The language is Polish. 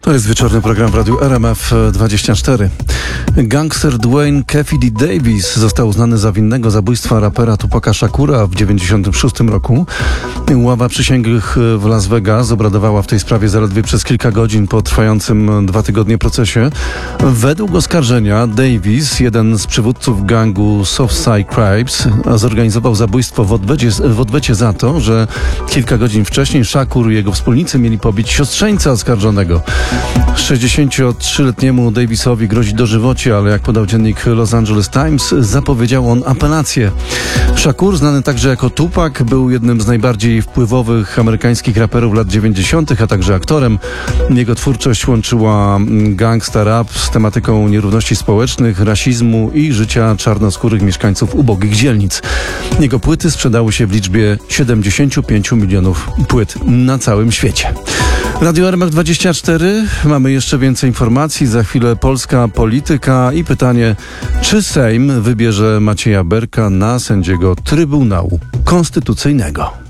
To jest wieczorny program w Radiu RMF24. Gangster Dwayne Kefidi Davis został uznany za winnego zabójstwa rapera Tupaca Shakura w 1996 roku. Ława przysięgłych w Las Vegas obradowała w tej sprawie zaledwie przez kilka godzin po trwającym 2 tygodnie procesie. Według oskarżenia Davis, jeden z przywódców gangu Southside Crips, zorganizował zabójstwo w odwecie za to, że kilka godzin wcześniej Shakur i jego wspólnicy mieli pobić siostrzeńca oskarżonego. 63-letniemu Davisowi grozi dożywocie, ale jak podał dziennik Los Angeles Times, zapowiedział on apelację. Shakur, znany także jako Tupac, był jednym z najbardziej wpływowych amerykańskich raperów lat 90., a także aktorem. Jego twórczość łączyła gangsta rap z tematyką nierówności społecznych, rasizmu i życia czarnoskórych mieszkańców ubogich dzielnic. Jego płyty sprzedały się w liczbie 75 milionów płyt na całym świecie. Radio RMF24. Mamy jeszcze więcej informacji. Za chwilę polska polityka i pytanie, czy Sejm wybierze Macieja Berka na sędziego Trybunału Konstytucyjnego.